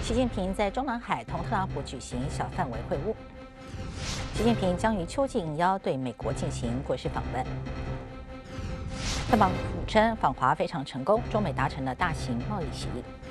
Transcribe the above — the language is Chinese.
习近平在中南海同特朗普举行小范围会晤。习近平将于秋季应邀对美国进行国事访问。特朗普称访华非常成功，中美达成了大型贸易协议。